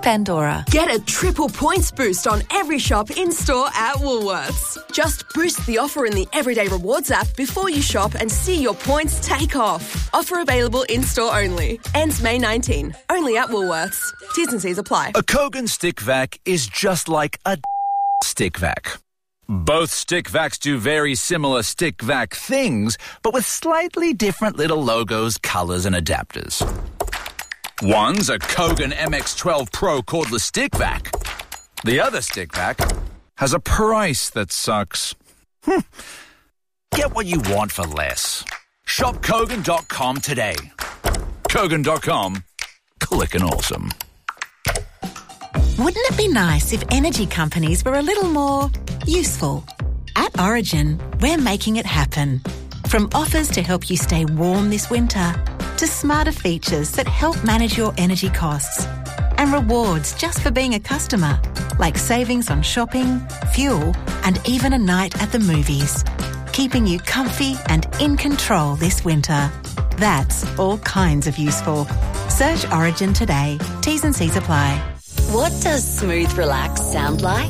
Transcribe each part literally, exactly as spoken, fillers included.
Pandora. Get a triple points boost on every shop in-store at Woolworths. Just boost the offer in the Everyday Rewards app before you shop and see your points take off. Offer available in-store only. Ends May nineteenth. Only at Woolworths. T's and C's apply. A Kogan Stick Vac is just like a Stick Vac. Both Stick Vacs do very similar Stick Vac things, but with slightly different little logos, colours and adapters. One's a Kogan M X twelve Pro cordless Stick Vac. The other Stick Vac has a price that sucks. Hm. Get what you want for less. Shop Kogan dot com today. Kogan dot com. Clickin' awesome. Wouldn't it be nice if energy companies were a little more useful? At Origin, we're making it happen. From offers to help you stay warm this winter, to smarter features that help manage your energy costs, and rewards just for being a customer, like savings on shopping, fuel, and even a night at the movies, keeping you comfy and in control this winter. That's all kinds of useful. Search Origin today. T's and C's apply. What does smooth relax sound like?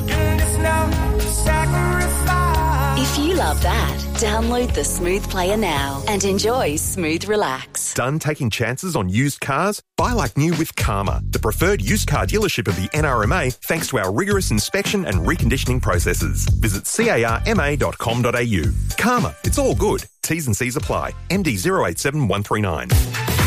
If you love that, download the Smooth Player now and enjoy Smooth Relax. Done taking chances on used cars? Buy like new with Karma, the preferred used car dealership of the N R M A, thanks to our rigorous inspection and reconditioning processes. Visit carma dot com dot a u. Karma, it's all good. T's and C's apply. M D zero eight seven one three nine.